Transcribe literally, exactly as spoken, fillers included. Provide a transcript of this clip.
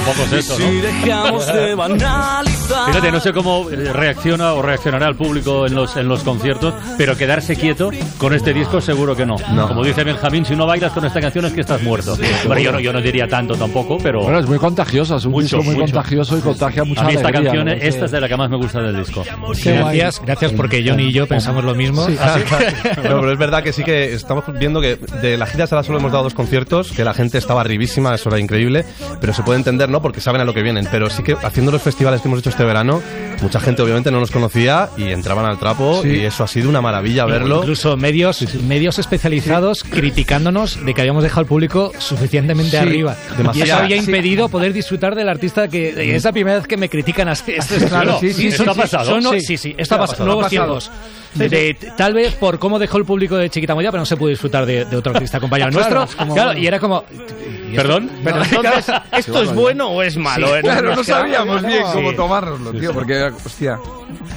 tampoco es eso, ¿no? Fíjate, no sé cómo reacciona o reaccionará el público en los, en los conciertos, pero quedarse quieto con este disco seguro que no. no. Como dice Benjamín, si no bailas con esta canción es que estás muerto. Bueno, yo no, yo no diría tanto tampoco, pero... Bueno, es muy contagiosa, es un mucho, disco muy mucho. contagioso y contagia mucha A mí esta alegría, canción, ¿no? esta es de la que más me gusta del disco. Gracias, gracias porque Johnny y yo pensamos lo mismo. Sí. ¿Ah, sí? No, pero es verdad que sí que estamos viendo que de la gira solo hemos dado dos conciertos, que la gente estaba arribísima, eso era increíble, pero se puede entender, ¿no? Porque saben a lo que vienen. Pero sí que haciendo los festivales que hemos hecho este verano, mucha gente obviamente no nos conocía y entraban al trapo, sí. Y eso ha sido una maravilla verlo. Incluso medios, medios especializados sí. criticándonos de que habíamos dejado al público suficientemente sí. arriba. Demasiado. Y eso había impedido sí. poder disfrutar del artista que es la primera vez que me critican así. Esto es claro. Sí, sí, esto sí, ha pasado. Son, sí, sí, sí, esto ha pasado. Nuevos tiempos. Sí, de, sí. Tal vez por cómo dejó el público de Chiquita Moya, pero no se pudo disfrutar de, de otro artista compañero claro, nuestro. Como, claro, y era como... Y ¿Perdón? Pero no, entonces, ¿esto es bueno o es malo? Sí, claro, no sabíamos bien cómo tomárnoslo, tío, porque, hostia...